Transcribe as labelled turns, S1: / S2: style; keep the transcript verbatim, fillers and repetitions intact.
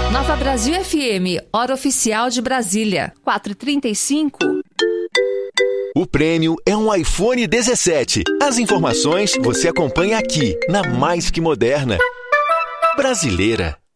S1: Nova Brasil F M, hora oficial de Brasília, quatro e trinta e cinco.
S2: O prêmio é um iPhone dezessete. As informações você acompanha aqui, na Mais Que Moderna. Brasileira.